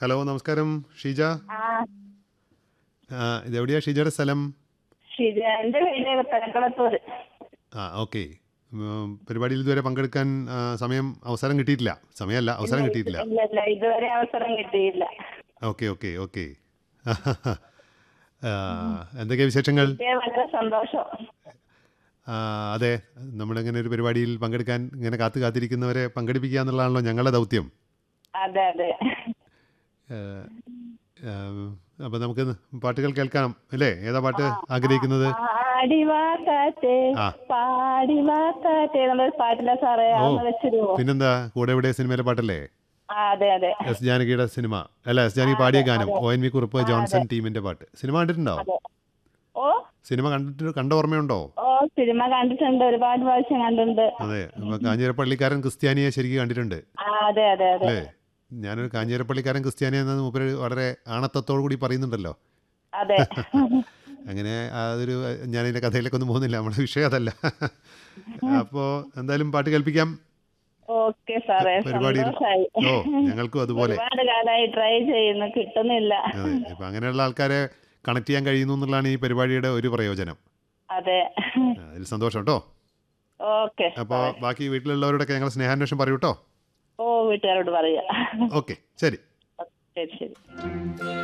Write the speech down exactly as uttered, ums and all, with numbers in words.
Hello നമസ്കാരം ഷീജ. ആ ആ, ഇതെവിടെയാ ഷീജയുടെ സ്ഥലം? ശരി, എന്റെ വീട് പെരക്കളത്തൂര്. ആ ഓക്കെ. പരിപാടിയിൽ ഇതുവരെ പങ്കെടുക്കാൻ ആ, സമയം അവസരം കിട്ടിയിട്ടില്ല. സമയമല്ല, ഇല്ല അവസരം ഇത് കിട്ടിയിട്ടില്ല. ഇല്ല ഇല്ല ഇതുവരെ അവസരം കിട്ടിയില്ല. Okay okay okay. എന്തൊക്കെയാ വിശേഷങ്ങൾ? കിട്ടിയ വളരെ സന്തോഷം. ആ, അതെ, നമ്മളിങ്ങനെ ഒരു പരിപാടിയിൽ പങ്കെടുക്കാൻ ഇങ്ങനെ കാത്തു കാത്തിരിക്കുന്നവരെ പങ്കെടുപ്പിക്കുക എന്നുള്ളതാണല്ലോ ഞങ്ങളുടെ ദൗത്യം. അതെ അതെ. അപ്പോൾ നമുക്ക് പാട്ടുകൾ കേൾക്കാം അല്ലേ? ഏതാ പാട്ട് ആഗ്രഹിക്കുന്നത്? പാടിവാക്കാറ്റേ ആ പാടിവാക്കാറ്റേ നമ്മളൊരു പാട്ടില്ല സാറേ, ഓ, അതൊന്ന് വെച്ചിരുവോ? പിന്നെന്താ, കൂടെ എവിടെ സിനിമയിലെ പാട്ടല്ലേ? ആ അതെ അതെ എസ് ജാനകിയുടെ സിനിമ അല്ല, എസ് ആ ജാനകി അതെ പാടിയ ഗാനം, അതെ ഒ എൻ വി കുറുപ്പ് ആ അതെ ജോൺസൺ ടീമിന്റെ പാട്ട്. സിനിമ കണ്ടിട്ടുണ്ടോ? അതെ. ഓ സിനിമ കണ്ടിട്ട് കണ്ട ഓർമ്മയുണ്ടോ? ഓ സിനിമ കണ്ടിട്ടുണ്ട്, ഒരുപാട് പ്രാവശ്യം കണ്ടിട്ടുണ്ട്. അതെ, അപ്പൊ കാഞ്ഞിരപ്പള്ളിക്കാരൻ ക്രിസ്ത്യാനിയെ ശരിക്കും കണ്ടിട്ടുണ്ട് ആ അതെ അതെ അതെ അല്ലേ? ഞാനൊരു കാഞ്ഞിരപ്പള്ളിക്കാരൻ ക്രിസ്ത്യാനി എന്നത് മൂപ്പര് വളരെ ആണത്തത്തോടു കൂടി പറയുന്നുണ്ടല്ലോ. അതെ. അങ്ങനെ അതൊരു, ഞാനിതിൻ്റെ കഥയിലേക്ക് ഒന്നും പോകുന്നില്ല, നമ്മുടെ വിഷയം അതല്ല. അപ്പോൾ എന്തായാലും പാട്ട് കേൾപ്പിക്കാം ഓക്കെ സാറേ, പരിപാടിയിൽ. സന്തോഷായി. ഓ, ഞങ്ങൾക്കും അതുപോലെ. ഒരുപാട് കാലമായി ട്രൈ ചെയ്യുന്നു, കിട്ടുന്നില്ല. അതെ, ഇപ്പം അങ്ങനെയുള്ള ആൾക്കാരെ കണക്ട് ചെയ്യാൻ കഴിയുന്നു എന്നുള്ളതാണ് ഈ പരിപാടിയുടെ ഒരു പ്രയോജനം. അതെ. ആ, അതിൽ സന്തോഷം കേട്ടോ. ഓക്കെ അപ്പോൾ ബാക്കി വീട്ടിലുള്ളവരോടൊക്കെ ഞങ്ങൾ സ്നേഹാന്വേഷണം പറയൂ കേട്ടോ. ഓ വീട്ടുകാരോട് പറയാ. ഓക്കെ, ശരി. ശരി ശരി.